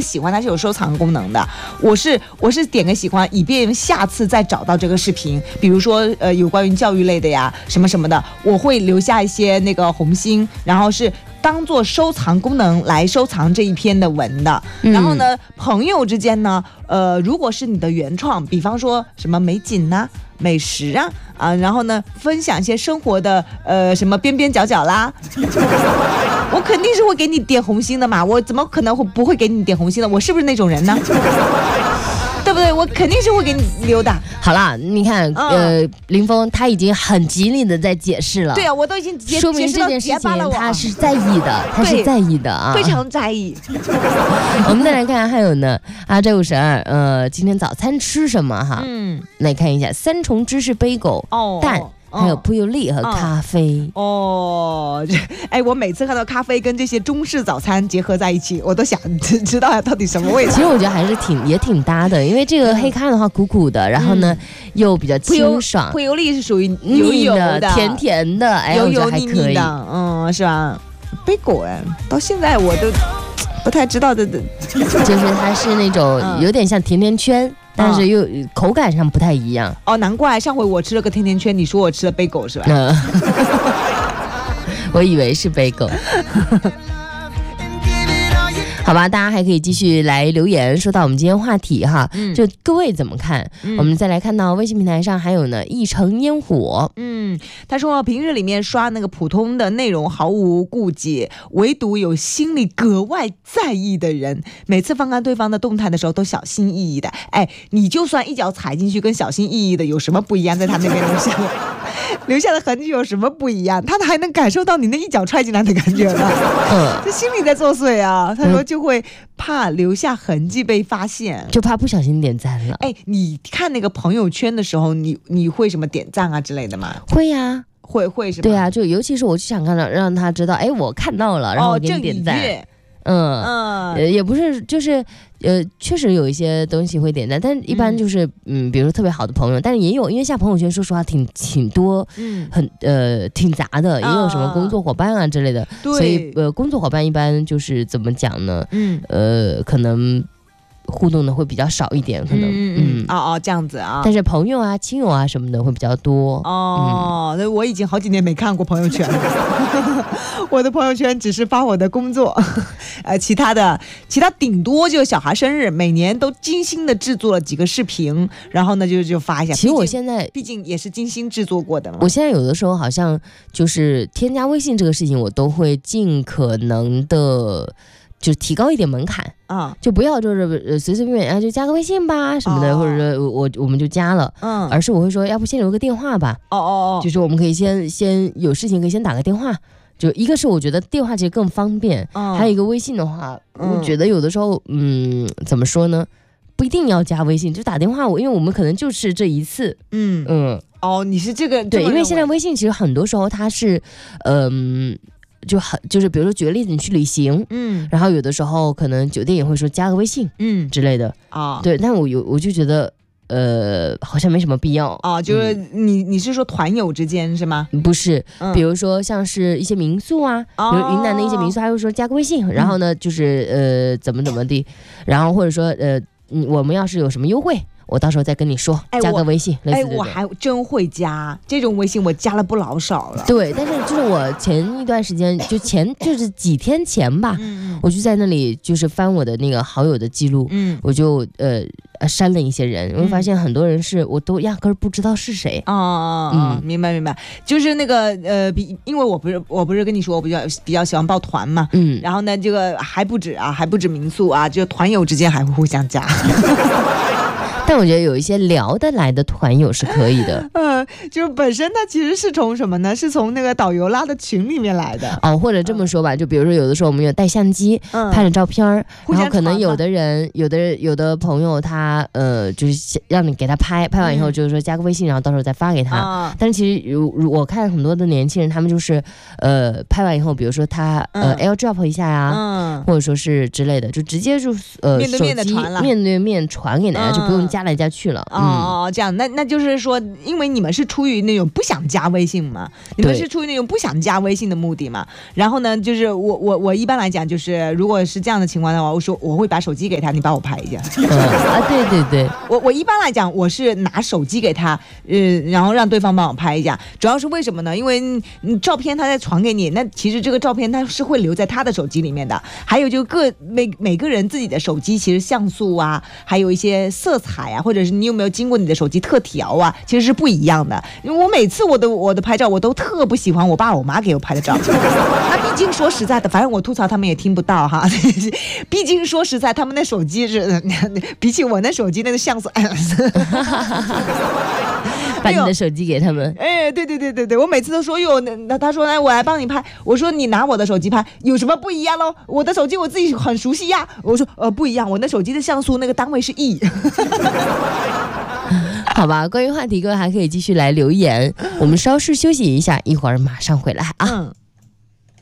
喜欢它是有收藏功能的，我是点个喜欢，以便下次再找到这个视频，比如说有关于教育类的呀，什么什么的，我会留下一些那个红心，然后是当做收藏功能来收藏这一篇的文的。然后呢，朋友之间呢，如果是你的原创，比方说什么美景呐、美食啊，然后呢，分享一些生活的什么边边角角啦，我肯定是会给你点红心的嘛，我怎么可能不会给你点红心的？我是不是那种人呢？对不对？我肯定是会给你留的。 好啦，你看，林峰他已经很极力的在解释了。 对啊，我都已经说明这件事情他是在意的，他是在意的啊， 非常在意。 我们再来看，还有呢，这52，今天早餐吃什么哈？来看一下3重芝士贝狗、蛋。还有铺油粒和咖啡我每次看到咖啡跟这些中式早餐结合在一起，我都想知道它到底什么味道。 其实我觉得还是挺搭的，因为这个黑咖的话苦苦的，然后呢又比较清爽。 铺油粒是属于油的、 甜甜的， 油油腻腻的，是吧？贝果到现在我都不太知道的， 就是它是那种有点像甜甜圈。但是又口感上不太一样难怪上回我吃了个甜甜圈，你说我吃了贝狗是吧？ 我以为是贝狗。好吧，大家还可以继续来留言，说到我们今天话题哈，就各位怎么看？我们再来看到微信平台上还有呢，一城烟火。 他说平日里面刷那个普通的内容毫无顾忌，唯独有心里格外在意的人，每次翻看对方的动态的时候都小心翼翼的。你就算一脚踩进去，跟小心翼翼的有什么不一样？在他那边留下的痕迹有什么不一样？他还能感受到你那一脚踹进来的感觉呢？这心里在作祟啊。他说就会怕留下痕迹被发现， 就怕不小心点赞了。 你看那个朋友圈的时候，你会什么点赞啊之类的吗？ 会呀， 会是吧？ 对啊，就尤其是我就想看到让他知道，我看到了，然后我给你点赞。也不是，就是确实有一些东西会点赞，但一般就是比如说特别好的朋友，但是也有，因为像朋友圈说实话挺多，挺杂的，也有什么工作伙伴啊之类的，所以工作伙伴一般就是怎么讲呢？可能互动的会比较少一点，可能这样子啊。 但是朋友啊、亲友啊什么的会比较多我已经好几年没看过朋友圈了。我的朋友圈只是发我的工作，其他顶多就小孩生日，每年都精心的制作了几个视频，然后呢就发一下。 其实我现在毕竟也是精心制作过的嘛。 我现在有的时候好像就是添加微信这个事情，我都会尽可能的就提高一点门槛就不要就是随随便便就加个微信吧什么的，或者说我们就加了，而是我会说要不先留个电话吧，就是我们可以先有事情可以先打个电话。就一个是我觉得电话其实更方便，还有一个微信的话，我觉得有的时候怎么说呢，不一定要加微信，就打电话，因为我们可能就是这一次。 你是这个对，因为现在微信其实很多时候它是就是比如说举个例子，你去旅行，然后有的时候可能酒店也会说加个微信，之类的对，但我就觉得好像没什么必要就是你是说团友之间是吗？ 不是，比如说像是一些民宿啊，比如云南的一些民宿，还会说加个微信，然后呢就是怎么的，然后或者说我们要是有什么优惠，我到时候再跟你说，加个微信。 我还真会加这种微信，我加了不老少了。 对，但是就是我前一段时间就是几天前吧，我就在那里就是翻我的那个好友的记录，我就删了一些人，我发现很多人是我都压根儿不知道是谁。 明白，就是那个因为我不是跟你说我比较喜欢报团嘛，然后呢这个还不止民宿啊，就团友之间还会互相加。 但我觉得有一些聊得来的团友是可以的。 就是本身它其实是从什么呢？是从那个导游拉的群里面来的。 或者这么说吧，就比如说有的时候我们有带相机，拍了照片，然后可能有的朋友他就是让你给他拍完以后，就是说加个微信，然后到时候再发给他。但是其实我看很多的年轻人，他们就是拍完以后，比如说他AirDrop 一下呀，或者说是之类的，就直接就面对面的传了， 面对面传给大家，就不用加来加去了。 这样，那就是说，因为你们是出于那种不想加微信嘛？你们是出于那种不想加微信的目的嘛？然后呢，就是我一般来讲，就是如果是这样的情况的话，我会把手机给他，你帮我拍一下。 对对对， 我一般来讲，我是拿手机给他，然后让对方帮我拍一下。主要是为什么呢？因为照片他再传给你，那其实这个照片他是会留在他的手机里面的。还有就每个人自己的手机，其实像素啊，还有一些色彩啊，或者是你有没有经过你的手机特调啊，其实是不一样的。因为我每次我的拍照，我都特不喜欢我爸我妈给我拍的照。那毕竟说实在的，反正我吐槽他们也听不到哈。毕竟说实在，他们那手机是比起我那手机那个像素。 把你的手机给他们。 对，我每次都说哟，那他说来我来帮你拍，我说你拿我的手机拍有什么不一样咯？我的手机我自己很熟悉呀。我说不一样，我那手机的像素那个单位是亿。 好吧，关于话题各位还可以继续来留言，我们稍事休息一下，一会儿马上回来啊。